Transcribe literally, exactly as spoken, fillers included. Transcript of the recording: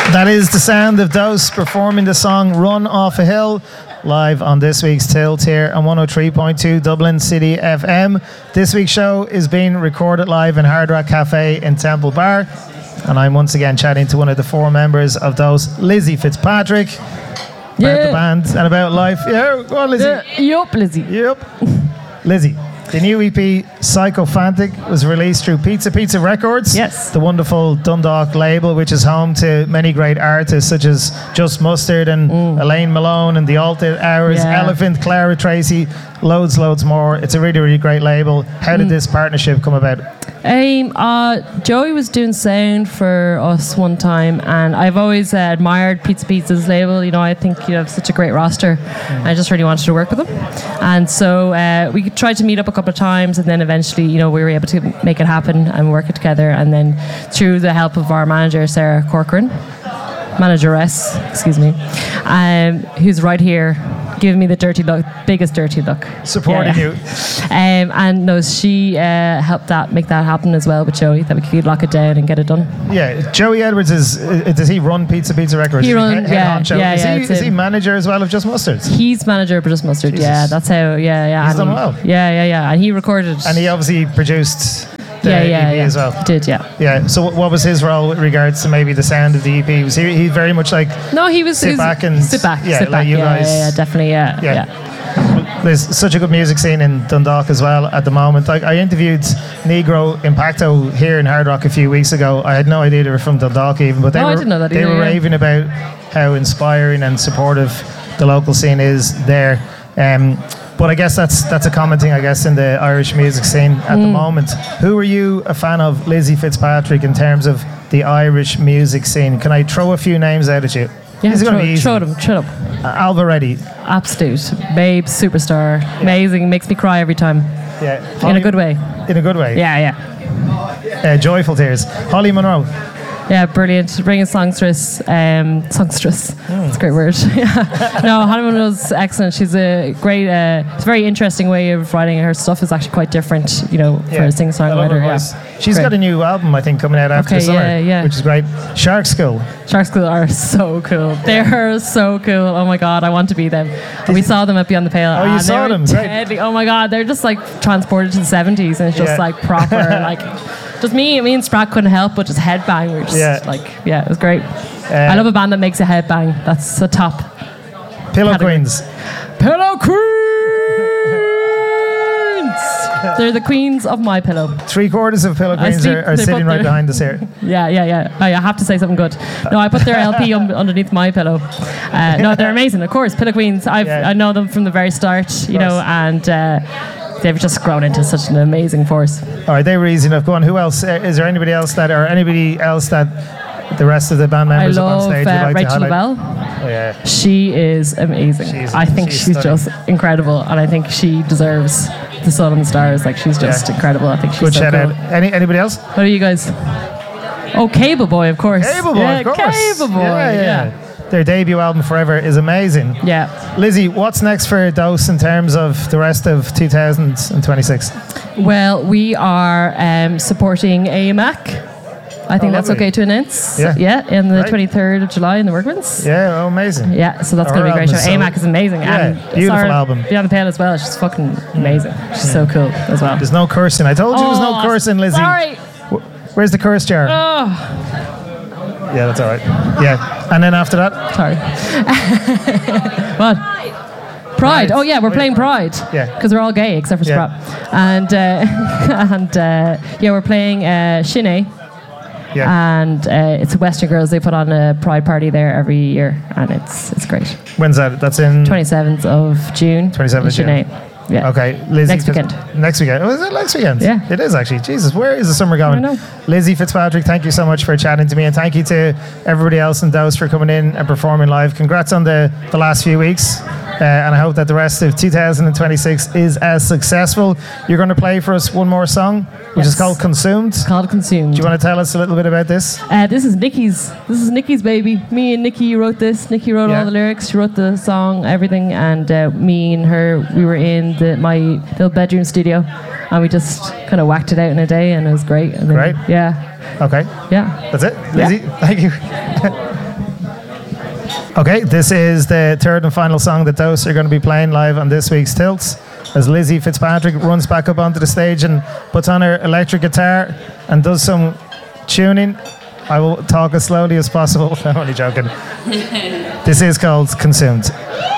That is the sound of Dose performing the song Run Off a Hill live on this week's Tilt here on one oh three point two Dublin City F M. This week's show is being recorded live in Hard Rock Cafe in Temple Bar, and I'm once again chatting to one of the four members of Dose, Lizzie Fitzpatrick, about yeah. the band and about life. Yeah, go on, Lizzie. Yeah. Yup, Lizzie. Yup. Lizzie, the new E P Psychophantic was released through Pizza Pizza Records. Yes. The wonderful Dundalk label, which is home to many great artists such as Just Mustard and mm. Elaine Malone and The Altered Hours, yeah. Elephant, Clara Tracy, loads, loads more. It's a really, really great label. How did mm. this partnership come about? Um, uh, Joey was doing sound for us one time, and I've always uh, admired Pizza Pizza's label. You know, I think you have such a great roster. Mm. I just really wanted to work with them, and so uh, we tried to meet up a couple of times, and then eventually, you know, we were able to make it happen and work it together. And then through the help of our manager, Sarah Corcoran, manageress, excuse me, um, who's right here, giving me the dirty look, biggest dirty look. Supporting yeah. you. Um, and no, she uh, helped that make that happen as well with Joey, that we could lock it down and get it done. Yeah, Joey Edwards is. Uh, does he run Pizza Pizza Records? He runs. Yeah, yeah, is yeah. He, is he manager as well of Just Mustard? He's manager of Just Mustard. Jesus. Yeah, that's how. Yeah, yeah. He's and done well. Yeah, yeah, yeah. And he recorded. And he obviously produced. The yeah, yeah, E P yeah. as well. He did, yeah. Yeah. So, what was his role with regards to maybe the sound of the E P? Was he, he very much like no, he was sit he was, back and sit back, yeah, sit like back. you yeah, guys. yeah, yeah, definitely, yeah, yeah. yeah. There's such a good music scene in Dundalk as well at the moment. Like I interviewed Negro Impacto here in Hard Rock a few weeks ago. I had no idea they were from Dundalk even, but they oh, were I didn't know that they either, were yeah. raving about how inspiring and supportive the local scene is there. Um, But I guess that's that's a common thing, I guess, in the Irish music scene at mm. the moment. Who are you a fan of, Lizzie Fitzpatrick, in terms of the Irish music scene? Can I throw a few names out at you? Yeah, These are throw, going to be easy. throw them, throw them. Uh, Alva Reddy. Absolute. Babe, superstar. Yeah. Amazing. Makes me cry every time. Yeah. Holly, in a good way. In a good way? Yeah, yeah. Uh, joyful tears. Holly Monroe. Yeah, brilliant. Bringing songstress. Um, songstress. Mm. That's a great word. yeah. No, Holly Monroe's excellent. She's a great, uh, it's a very interesting way of writing. Her stuff is actually quite different, you know, for yeah. a singer-songwriter. Yeah. She's great. got a new album, I think, coming out after okay, the summer, yeah, yeah. which is great. Shark School. Shark School are so cool. They are so cool. Oh my God, I want to be them. Did we saw them at Beyond the Pale. Oh, you saw them? Deadly. Oh my God, they're just like transported to the seventies, and it's just yeah. like proper, like... Just me, me and Spratt couldn't help but just headbang. We were just yeah. like, yeah, it was great. Uh, I love a band that makes a headbang. That's the top. Pillow category. Queens. Pillow Queens! They're the queens of my pillow. Three quarters of Pillow Queens sleep, are, are sitting right behind us here. Yeah, yeah, yeah. I have to say something good. No, I put their L P un- underneath my pillow. Uh, no, they're amazing, of course. Pillow Queens, I've, yeah. I know them from the very start, you know, and... Uh, they've just grown into such an amazing force. All right, they were easy enough. Go on. Who else? Uh, is there anybody else that, or anybody else that the rest of the band members I love, up on stage uh, would like Rachel to highlight? Lavelle. Oh yeah. She is amazing. She's, I think she's, she's, she's just incredible, and I think she deserves the sun and the stars. Like she's just yeah. incredible. I think she's good so shout cool. out. Any anybody else? What are you guys? Oh, Cable Boy, of course. Cable Boy, yeah, of course. Cable Boy. Yeah, yeah. yeah. Their debut album Forever is amazing. Yeah. Lizzie, what's next for Dose in terms of the rest of two thousand twenty-six? Well, we are um, supporting A M A C. I think oh, that's lovely. okay to announce. Yeah. Yeah, in the right. twenty-third of July in the Workmans. Yeah, oh, amazing. Yeah, so that's Our going to be a great show. so A M A C is amazing. Yeah, and beautiful Sarah album. Beyond the Pale as well. She's fucking amazing. She's so cool as well. There's no cursing. I told you oh, there's no cursing, Lizzie. Sorry. Where's the curse jar? Oh. Yeah, that's all right. Yeah. And then after that? Sorry. What? Pride. Oh yeah, we're playing Pride. Yeah. Because we're all gay except for yeah. Sprat. And uh, and uh, yeah, we're playing uh, Shinee. Yeah. And uh, it's Western Girls. They put on a Pride party there every year, and it's it's great. When's that? That's in twenty-seventh of June. twenty-seventh of June. Yeah. Okay, Lizzie. Next weekend. Next weekend. Oh, is it next weekend? Yeah. It is actually. Jesus, where is the summer going? I know. Lizzie Fitzpatrick, thank you so much for chatting to me, and thank you to everybody else in Dose for coming in and performing live. Congrats on the, the last few weeks. Uh, and I hope that the rest of two thousand twenty-six is as successful. You're going to play for us one more song, which yes. is called Consumed. It's called Consumed. Do you want to tell us a little bit about this? Uh, this is Nikki's. This is Nikki's baby. Me and Nikki wrote this. Nikki wrote yeah. all the lyrics. She wrote the song, everything. And uh, me and her, we were in the, my little bedroom studio, and we just kind of whacked it out in a day, and it was great. And then, great. Yeah. Okay. Yeah. That's it, Lizzie. Yeah. Thank you. Okay, this is the third and final song that Dose are going to be playing live on this week's Tilts, as Lizzie Fitzpatrick runs back up onto the stage and puts on her electric guitar and does some tuning. I will talk as slowly as possible. I'm only joking. This is called Consumed.